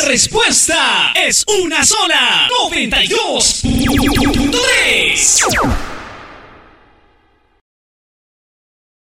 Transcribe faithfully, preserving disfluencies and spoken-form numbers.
respuesta es una sola. noventa y dos punto tres.